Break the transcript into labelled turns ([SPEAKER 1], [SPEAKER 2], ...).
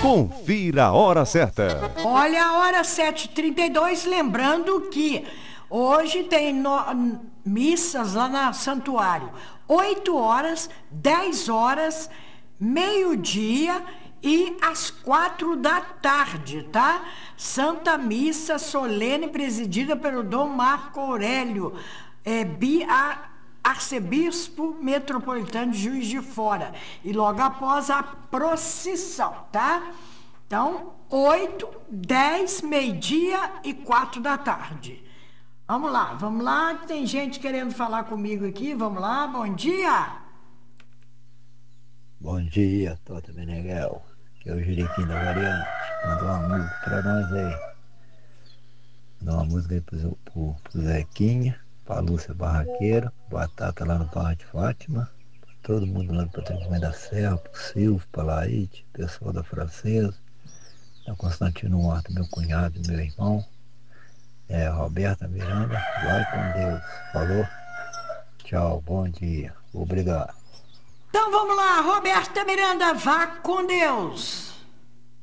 [SPEAKER 1] Confira a hora certa.
[SPEAKER 2] Olha a hora 7h32, lembrando que hoje tem missas lá na Santuário. 8 horas, 10 horas, meio-dia e às 4 da tarde, tá? Santa Missa solene presidida pelo Dom Marco Aurélio, arcebispo metropolitano de Juiz de Fora. E logo após a procissão, tá? Então, 8, 10, meio-dia e 4 da tarde. Vamos lá, que tem gente querendo falar comigo aqui. Vamos lá, bom dia.
[SPEAKER 3] Bom dia, Tota Meneghel. Que é o Jeriquim da Variante. Mandou uma música pra nós aí. Mandou uma música aí pro Zequinha, pra Lúcia Barraqueira, Batata lá no Barra de Fátima, todo mundo lá do Patrimônio da Serra, pro Silvio, pra Laíde, pessoal da Francesa, da Constantino Horta, meu cunhado e meu irmão, Roberta Miranda, vai com Deus. Falou? Tchau, bom dia. Obrigado.
[SPEAKER 2] Então vamos lá, Roberta Miranda, vá com Deus.